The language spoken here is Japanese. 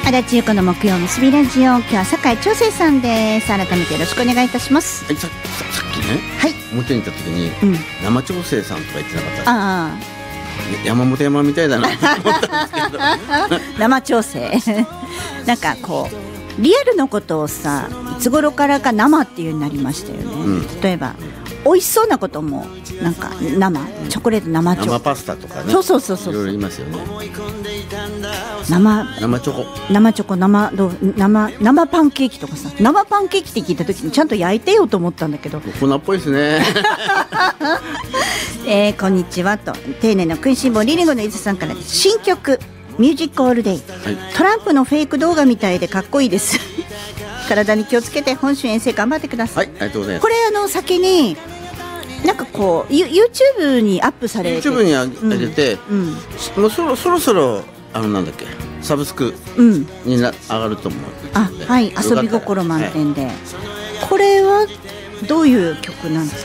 足立由子の木曜結びラジオ、今日は酒井長生さんです。改めてよろしくお願いいたします。 さっきね、 はい、 表に行った時に、生調整さんとか言ってなかった。 ああ、 山本山みたいだなと思ったんですけど生調整なんかこうリアルのことをさ、いつ頃からか生っていうようになりましたよね、例えば美味しそうなこともなんか生、チョコレート生チョコ、 生パスタとかね、 そういろいろ言いますよね。 生チョコ、生パンケーキとかさ、生パンケーキって聞いた時にちゃんと焼いてよと思ったんだけど、 粉っぽいですねこんにちはと、丁寧な食いしん坊リリゴの伊豆さんからです。新曲ミュージックオールデイ、トランプのフェイク動画みたいでかっこいいです体に気をつけて本州遠征頑張ってください。 はい、ありがとうございます。 これ先になんかこう YouTube にアップされて YouTube に上げて、もうそろそろなんだっけ、サブスクに上がると思う。 はい、遊び心満点で、これはどういう曲なんですか？